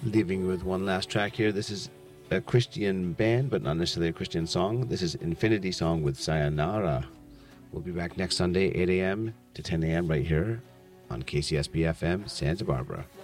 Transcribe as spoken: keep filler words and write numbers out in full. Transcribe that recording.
Leaving with one last track here. This is a Christian band, but not necessarily a Christian song. This is Infinity Song with Sayonara. We'll be back next Sunday, eight a.m. to ten a.m. right here on K C S B F M, Santa Barbara.